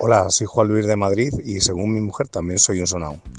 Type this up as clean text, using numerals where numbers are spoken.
Hola, soy Juan Luis de Madrid y según mi mujer también soy un sonao.